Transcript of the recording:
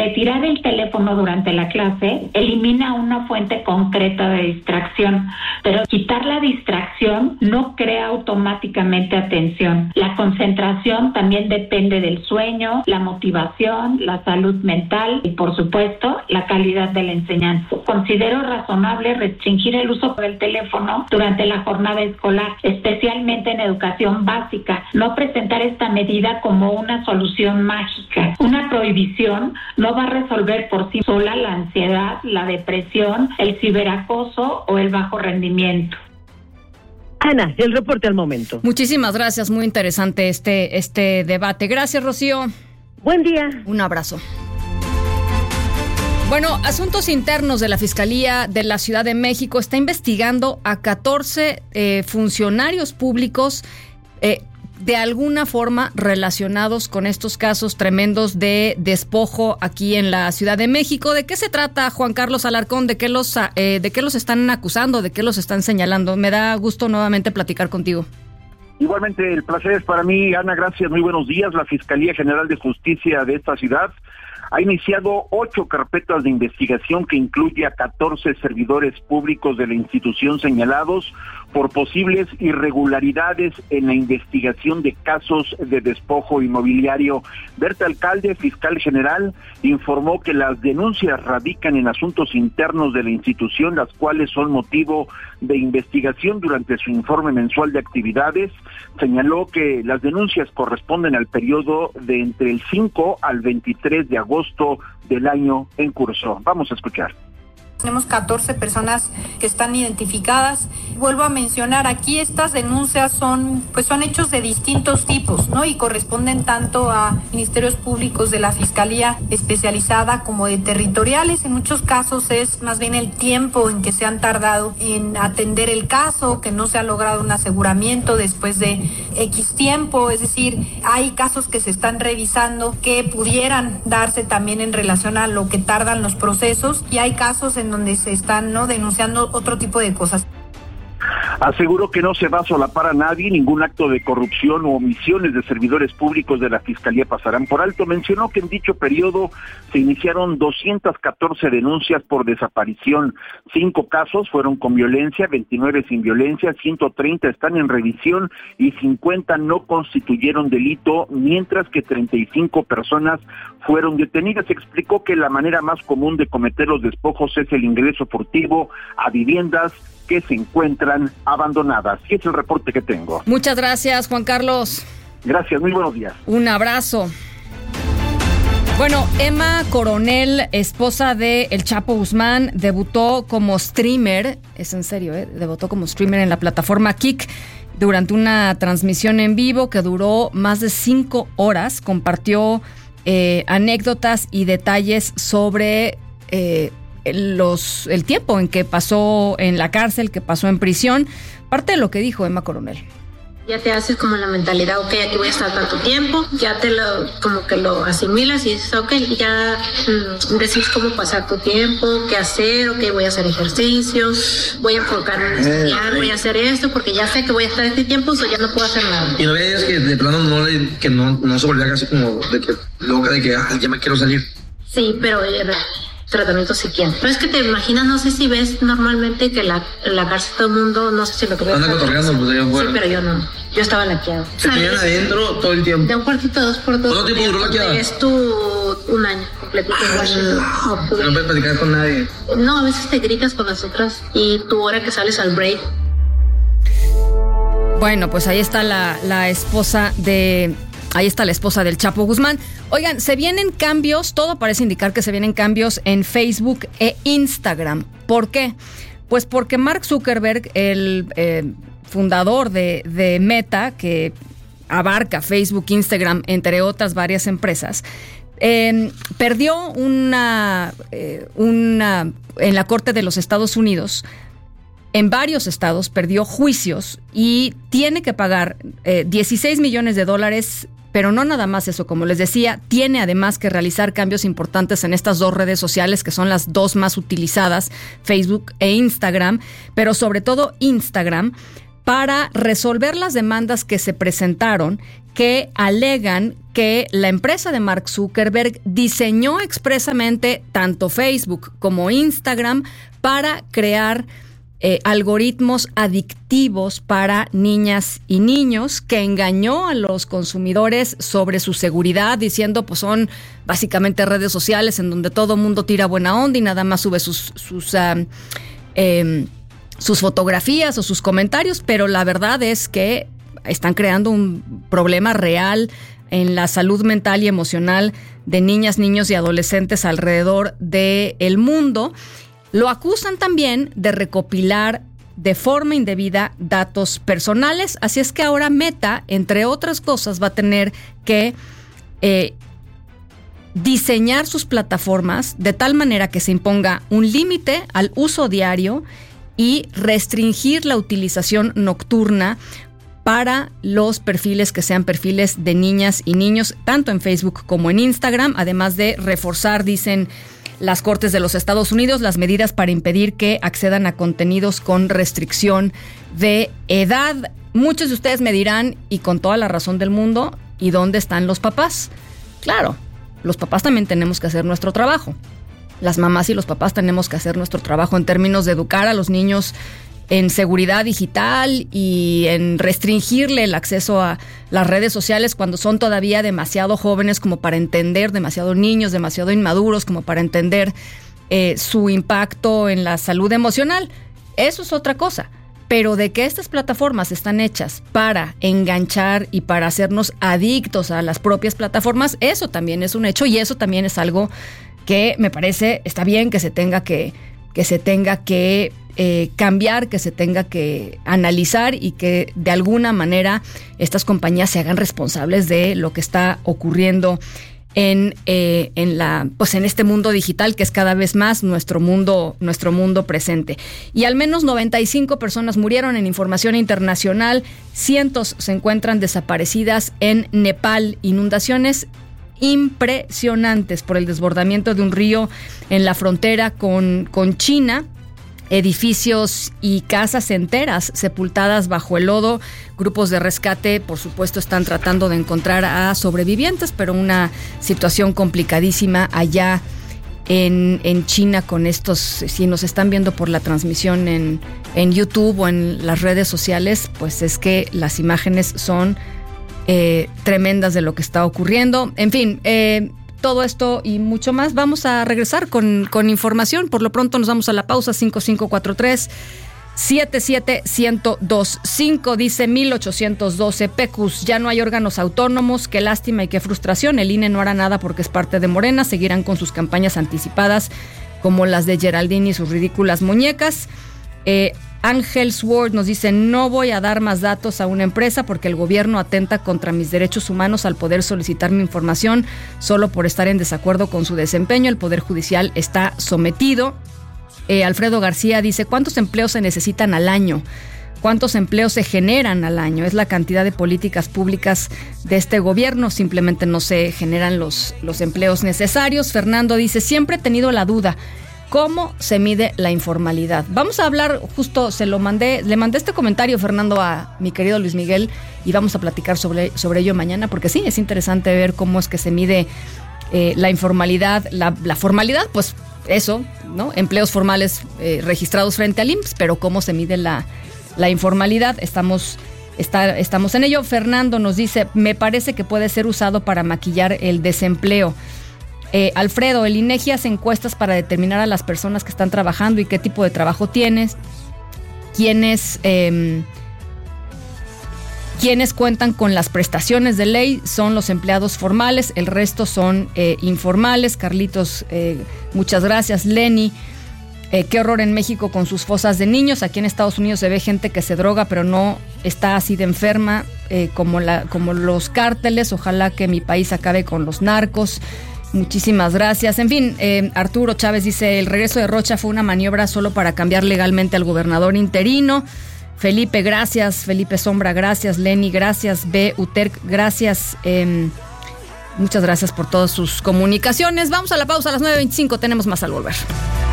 Retirar el teléfono durante la clase elimina una fuente concreta de distracción, pero quitar la distracción no crea automáticamente atención. La concentración también depende del sueño, la motivación, la salud mental y, por supuesto, la calidad de la enseñanza. Considero razonable restringir el uso del teléfono durante la jornada escolar, especialmente en educación básica. No presentar esta medida como una solución mágica. Una prohibición no va a resolver por sí sola la ansiedad, la depresión, el ciberacoso o el bajo rendimiento. Ana, el reporte al momento. Muchísimas gracias, muy interesante este debate. Gracias, Rocío. Buen día. Un abrazo. Bueno, Asuntos Internos de la Fiscalía de la Ciudad de México está investigando a 14 funcionarios públicos de alguna forma relacionados con estos casos tremendos de despojo aquí en la Ciudad de México. ¿De qué se trata, Juan Carlos Alarcón? ¿De qué los están acusando? ¿De qué los están señalando? Me da gusto nuevamente platicar contigo. Igualmente, el placer es para mí, Ana, gracias, muy buenos días. La Fiscalía General de Justicia de esta ciudad ha iniciado 8 carpetas de investigación que incluye a 14 servidores públicos de la institución señalados por posibles irregularidades en la investigación de casos de despojo inmobiliario. Berta Alcalde, fiscal general, informó que las denuncias radican en asuntos internos de la institución, las cuales son motivo de investigación durante su informe mensual de actividades. Señaló que las denuncias corresponden al periodo de entre el 5 al 23 de agosto del año en curso. Vamos a escuchar. Tenemos 14 personas que están identificadas. Vuelvo a mencionar, aquí estas denuncias son hechos de distintos tipos, ¿no? Y corresponden tanto a ministerios públicos de la Fiscalía especializada como de territoriales. En muchos casos es más bien el tiempo en que se han tardado en atender el caso, que no se ha logrado un aseguramiento después de X tiempo. Es decir, hay casos que se están revisando que pudieran darse también en relación a lo que tardan los procesos, y hay casos en donde se están denunciando otro tipo de cosas. Aseguró que no se va a solapar a nadie, ningún acto de corrupción u omisiones de servidores públicos de la Fiscalía pasarán por alto. Mencionó que en dicho periodo se iniciaron 214 denuncias por desaparición. 5 casos fueron con violencia, 29 sin violencia, 130 están en revisión y 50 no constituyeron delito, mientras que 35 personas fueron detenidas. Explicó que la manera más común de cometer los despojos es el ingreso furtivo a viviendas que se encuentran abandonadas. Y es el reporte que tengo. Muchas gracias, Juan Carlos. Gracias, muy buenos días. Un abrazo. Bueno, Emma Coronel, esposa de El Chapo Guzmán, debutó como streamer, es en serio, debutó como streamer en la plataforma Kick durante una transmisión en vivo que duró más de 5 horas. Compartió anécdotas y detalles sobre el tiempo en que pasó en la cárcel, que pasó en prisión. Parte de lo que dijo Emma Coronel. Ya te haces como la mentalidad, ok, aquí voy a estar tanto tiempo, ya como que lo asimilas y dices, ok, ya decides cómo pasar tu tiempo, qué hacer, ok, voy a hacer ejercicios, voy a enfocarme en estudiar, voy a hacer esto, porque ya sé que voy a estar este tiempo, ya no puedo hacer nada. Y no veías que de plano no se volvía casi como de que loca, de que ya me quiero salir. Sí, pero tratamiento psiquiátrico. Pero es que te imaginas, no sé si ves normalmente que la cárcel todo el mundo, no sé si lo que veo. Anda cotorreando, pues allá afuera. Sí, pero yo no. Yo estaba laqueado. ¿Se tenían adentro todo el tiempo? De un cuartito 2x2. ¿Cuánto tiempo duró laqueada? Es un año completito en Washington. No puedes platicar con nadie. No, a veces te gritas con las otras y tu hora que sales al break. Bueno, pues ahí está la esposa de... Ahí está la esposa del Chapo Guzmán. Oigan, se vienen cambios, todo parece indicar que se vienen cambios en Facebook e Instagram. ¿Por qué? Pues porque Mark Zuckerberg, el fundador de Meta, que abarca Facebook, Instagram, entre otras varias empresas, perdió en la Corte de los Estados Unidos. En varios estados perdió juicios y tiene que pagar $16 millones. Pero no nada más eso, como les decía, tiene además que realizar cambios importantes en estas 2 redes sociales que son las 2 más utilizadas, Facebook e Instagram, pero sobre todo Instagram, para resolver las demandas que se presentaron que alegan que la empresa de Mark Zuckerberg diseñó expresamente tanto Facebook como Instagram para crear algoritmos adictivos para niñas y niños, que engañó a los consumidores sobre su seguridad, diciendo pues son básicamente redes sociales en donde todo mundo tira buena onda y nada más sube sus fotografías o sus comentarios, pero la verdad es que están creando un problema real en la salud mental y emocional de niñas, niños y adolescentes alrededor del mundo. Lo acusan también de recopilar de forma indebida datos personales, así es que ahora Meta, entre otras cosas, va a tener que diseñar sus plataformas de tal manera que se imponga un límite al uso diario y restringir la utilización nocturna para los perfiles que sean perfiles de niñas y niños, tanto en Facebook como en Instagram, además de reforzar, dicen las Cortes de los Estados Unidos, las medidas para impedir que accedan a contenidos con restricción de edad. Muchos de ustedes me dirán, y con toda la razón del mundo, ¿y dónde están los papás? Claro, los papás también tenemos que hacer nuestro trabajo. Las mamás y los papás tenemos que hacer nuestro trabajo en términos de educar a los niños en seguridad digital y en restringirle el acceso a las redes sociales cuando son todavía demasiado jóvenes como para entender, demasiado niños, demasiado inmaduros como para entender su impacto en la salud emocional. Eso es otra cosa. Pero de que estas plataformas están hechas para enganchar y para hacernos adictos a las propias plataformas, eso también es un hecho y eso también es algo que me parece está bien que se tenga que cambiar, que se tenga que analizar y que de alguna manera estas compañías se hagan responsables de lo que está ocurriendo en este mundo digital que es cada vez más nuestro mundo presente. Y al menos 95 personas murieron en información internacional, cientos se encuentran desaparecidas en Nepal, inundaciones impresionantes por el desbordamiento de un río en la frontera con China. Edificios y casas enteras sepultadas bajo el lodo. Grupos de rescate, por supuesto, están tratando de encontrar a sobrevivientes, pero una situación complicadísima allá en China con estos. Si nos están viendo por la transmisión en YouTube o en las redes sociales, pues es que las imágenes son tremendas de lo que está ocurriendo. En fin, todo esto y mucho más. Vamos a regresar con información. Por lo pronto nos vamos a la pausa. 5543-77125. Dice 1812 Pecus, ya no hay órganos autónomos. Qué lástima y qué frustración. El INE no hará nada porque es parte de Morena. Seguirán con sus campañas anticipadas como las de Geraldine y sus ridículas muñecas. Ángel Sword nos dice, no voy a dar más datos a una empresa porque el gobierno atenta contra mis derechos humanos al poder solicitar mi información solo por estar en desacuerdo con su desempeño. El Poder Judicial está sometido. Alfredo García dice, ¿cuántos empleos se necesitan al año? ¿Cuántos empleos se generan al año? Es la cantidad de políticas públicas de este gobierno. Simplemente no se generan los empleos necesarios. Fernando dice, siempre he tenido la duda. ¿Cómo se mide la informalidad? Vamos a hablar, justo le mandé este comentario, Fernando, a mi querido Luis Miguel, y vamos a platicar sobre ello mañana, porque sí, es interesante ver cómo es que se mide la informalidad, la formalidad, pues eso, ¿no? Empleos formales registrados frente al IMSS, pero cómo se mide la informalidad, estamos en ello. Fernando nos dice, me parece que puede ser usado para maquillar el desempleo. Alfredo, el INEGI hace encuestas para determinar a las personas que están trabajando y qué tipo de trabajo tienes, quiénes cuentan con las prestaciones de ley son los empleados formales, el resto son informales. Carlitos, muchas gracias. Lenny, qué horror en México con sus fosas de niños. Aquí en Estados Unidos se ve gente que se droga pero no está así de enferma como los cárteles. Ojalá que mi país acabe con los narcos. Muchísimas gracias. En fin, Arturo Chávez dice, el regreso de Rocha fue una maniobra solo para cambiar legalmente al gobernador interino. Felipe, gracias. Felipe Sombra, gracias. Lenny, gracias. B. Uterk, gracias. Muchas gracias por todas sus comunicaciones. Vamos a la pausa a las 9:25. Tenemos más al volver.